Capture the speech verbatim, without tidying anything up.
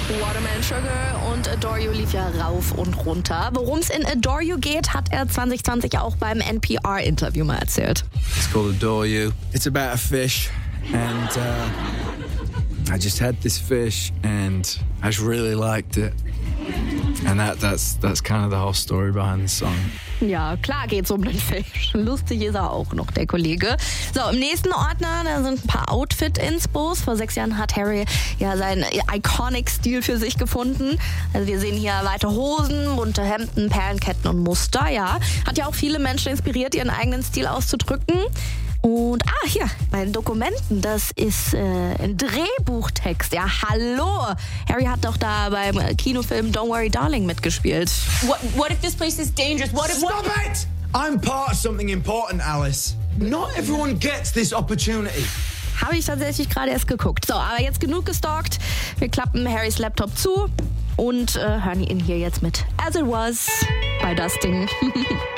Watermelon Sugar und Adore You lief ja rauf und runter. Worum es in Adore You geht, hat er zwanzig zwanzig auch beim N P R-Interview mal erzählt. It's called Adore You. It's about a fish and uh, I just had this fish and I just really liked it. And that, that's, that's kind of the whole story behind the song. Ja, klar geht's um den Fisch. Lustig ist er auch noch, der Kollege. So, im nächsten Ordner, da sind ein paar Outfit-Inspos. Vor sechs Jahren hat Harry ja seinen Iconic-Stil für sich gefunden. Also wir sehen hier weite Hosen, bunte Hemden, Perlenketten und Muster, ja. Hat ja auch viele Menschen inspiriert, ihren eigenen Stil auszudrücken. Und, ah, hier, bei den Dokumenten, das ist äh, ein Drehbuchtext. Ja, hallo! Harry hat doch da beim Kinofilm Don't Worry Darling mitgespielt. What, what if this place is dangerous? What if... Stop it! I'm part of something important, Alice. Not everyone gets this opportunity. Habe ich tatsächlich gerade erst geguckt. So, aber jetzt genug gestalkt. Wir klappen Harrys Laptop zu und äh, hören ihn hier jetzt mit As It Was bei Dustin.